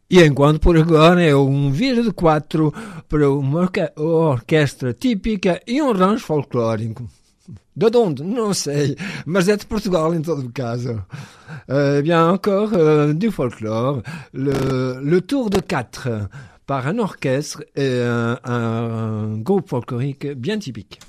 E enquanto por agora é um vira de quatro para uma orquestra típica e um rancho folclórico. De onde? Non sei, mas é de Portugal en tout cas. Bien encore du folklore, le tour de quatre par un orchestre et un groupe folklorique bien typique.